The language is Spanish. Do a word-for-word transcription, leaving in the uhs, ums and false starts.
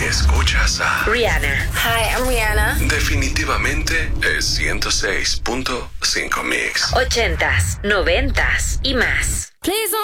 Escuchas a Rihanna. Hi, I'm Rihanna. Definitivamente es ciento seis punto cinco Mix. Ochentas, noventas y más. Please don't